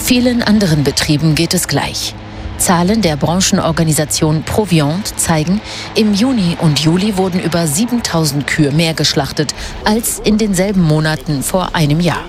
Vielen anderen Betrieben geht es gleich. Zahlen der Branchenorganisation Proviant zeigen, im Juni und Juli wurden über 7.000 Kühe mehr geschlachtet als in denselben Monaten vor einem Jahr.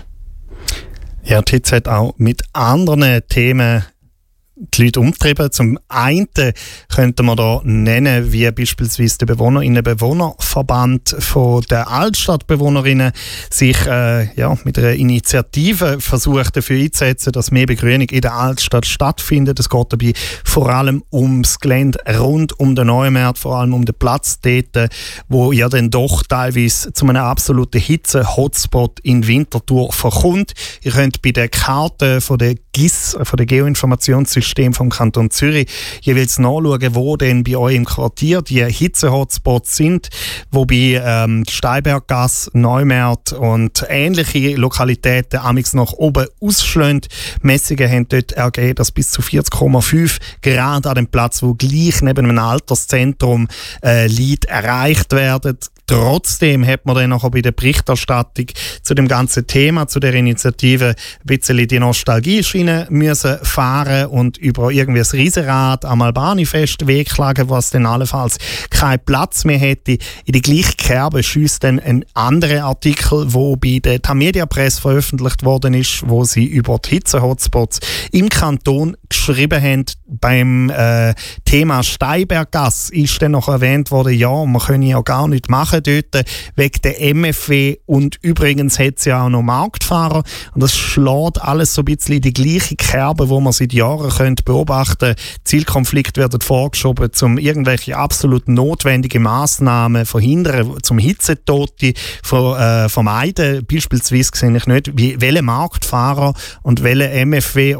Ja, die Hitze hat auch mit anderen Themen die Leute umtrieben. Zum einen könnten wir da nennen, wie beispielsweise der Bewohnerinnen-Bewohnerverband von der Altstadtbewohnerinnen sich mit einer Initiative versucht dafür einzusetzen, dass mehr Begrünung in der Altstadt stattfindet. Es geht dabei vor allem ums Gelände rund um den Neumarkt, vor allem um den Platz dort, wo ja dann doch teilweise zu einem absoluten Hitze-Hotspot in Winterthur verkommt. Ihr könnt bei der Karte von der GIS, von der Geoinformationssystem vom Kanton Zürich, jeweils nachschauen, wo denn bei euch im Quartier die Hitze-Hotspots sind, wobei Steinberggasse, Neumarkt und ähnliche Lokalitäten amigs nach oben ausschlagen. Messungen haben dort ergeben, dass bis zu 40,5 Grad an dem Platz, wo gleich neben einem Alterszentrum liegt, erreicht werden. Trotzdem hat man dann noch bei der Berichterstattung zu dem ganzen Thema, zu der Initiative, ein bisschen die Nostalgie-Schiene müssen fahren und über irgendwie ein Riesenrad am Albani-Fest wegklagen, was dann allenfalls keinen Platz mehr hätte. In die gleiche Kerbe schiesst dann ein anderer Artikel, der bei der Tamedia Press veröffentlicht worden ist, wo sie über die Hitze-Hotspots im Kanton geschrieben haben. Beim Thema Steinberggasse ist dann noch erwähnt worden, ja, man könne ja gar nicht machen dort wegen der MFW und übrigens hat es ja auch noch Marktfahrer und das schlägt alles so ein bisschen in die gleiche Kerbe, wo man seit Jahren beobachten könnte. Zielkonflikte werden vorgeschoben, um irgendwelche absolut notwendigen Massnahmen verhindern, zum Hitzetote vermeiden. Beispielsweise sehe ich nicht, welche Marktfahrer und welche MFW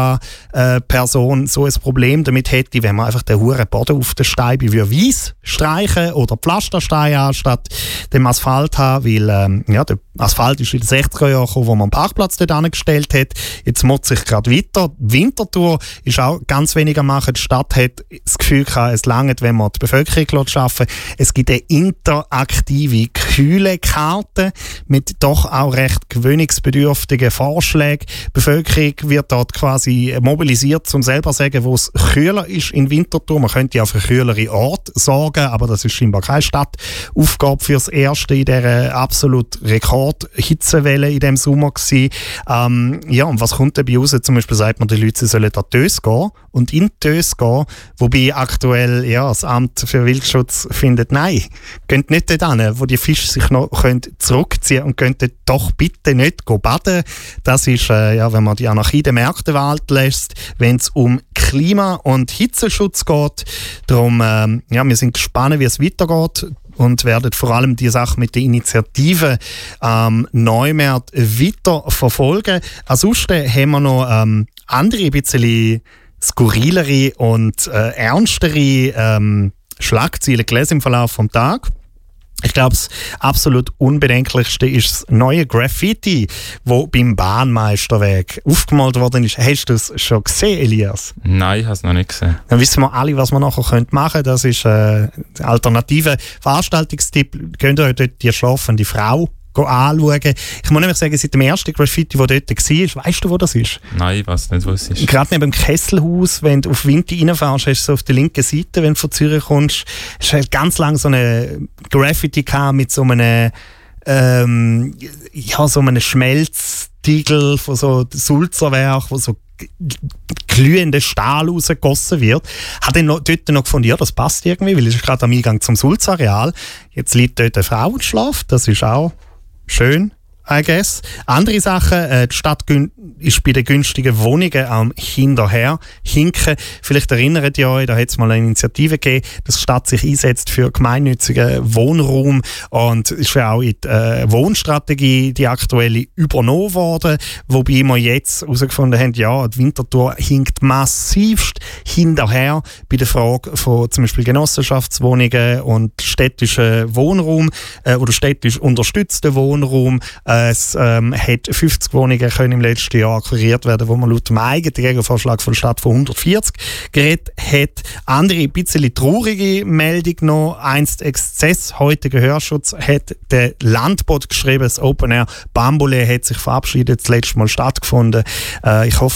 OK-Person so ein Problem damit hätte, wenn man einfach den huren Boden auf den Stein weiss streichen oder Pflasterstein anstatt dem Asphalt haben, weil der Asphalt ist in den 60er Jahren gekommen, wo man einen Parkplatz dort angestellt hat. Jetzt muss sich gerade weiter. Die Winterthur ist auch ganz wenig am machen. Die Stadt hat das Gefühl gehabt, es reicht, wenn man die Bevölkerung schaffen lässt. Es gibt eine interaktive Kühlekarte mit doch auch recht gewöhnungsbedürftigen Vorschlägen. Die Bevölkerung wird dort quasi mobilisiert, um selber zu sagen, wo es kühler ist in Winterthur. Man könnte ja für kühlere Orte sorgen, aber das ist scheinbar keine Stadtaufgabe fürs Erste in dieser absolut Rekord-Hitzewelle in diesem Sommer gewesen. Und was kommt dabei raus? Zum Beispiel sagt man, die Leute sollen an die Tös gehen und in die Tös gehen, wobei aktuell das Amt für Wildschutz findet, nein, geht nicht dort hin, wo die Fische sich noch zurückziehen können und können doch bitte nicht baden. Das ist, wenn man die Anarchie der Märkte walten lässt, wenn es um Klima- und Hitzeschutz geht. Darum, wir sind gespannt, wie es weitergeht und werden vor allem die Sache mit der Initiative Neumarkt weiter verfolgen. Ansonsten haben wir noch andere, ein bisschen skurrilere und ernstere Schlagzeilen gelesen im Verlauf des Tages. Ich glaube, das absolut unbedenklichste ist das neue Graffiti, das beim Bahnmeisterweg aufgemalt worden ist. Hast du es schon gesehen, Elias? Nein, ich habe es noch nicht gesehen. Dann wissen wir alle, was wir nachher machen können. Das ist ein alternativer Veranstaltungstipp. Könnt ihr euch dort die schlafende Frau anschauen. Ich muss nämlich sagen, seit dem ersten Graffiti, das dort war, weißt du, wo das ist? Nein, ich weiß nicht, wo es ist. Gerade neben dem Kesselhaus, wenn du auf Winti reinfährst, hast du so auf der linken Seite, wenn du von Zürich kommst, hast du halt ganz lange so eine Graffiti gehabt mit so einem so einem Schmelztiegel von so Sulzerwerk, wo so glühender Stahl rausgegossen wird. Hat dann dort noch gefunden, ja, das passt irgendwie, weil es ist gerade am Eingang zum Sulzareal. Jetzt liegt dort eine Frau und schlaft, das ist auch schön, I guess. Andere Sachen, die Stadt ist bei den günstigen Wohnungen am hinterher hinken. Vielleicht erinnert ihr euch, da hat es mal eine Initiative gegeben, dass die Stadt sich einsetzt für gemeinnützigen Wohnraum und ist ja auch in die Wohnstrategie, die aktuelle, übernommen worden, wobei wir jetzt herausgefunden haben, ja, die Winterthur hinkt massivst hinterher bei der Frage von zum Beispiel Genossenschaftswohnungen und städtischen Wohnraum oder städtisch unterstützten Wohnraum. Es hat 50 Wohnungen können im letzten Jahr akquiriert werden, wo man laut dem eigenen Gegenvorschlag von der Stadt von 140 geredet hat. Andere, ein bisschen traurige Meldung noch. Einst Exzess, heute Gehörschutz, hat der Landbot geschrieben. Das Open Air Bambule hat sich verabschiedet, das letzte Mal stattgefunden. Ich hoffe,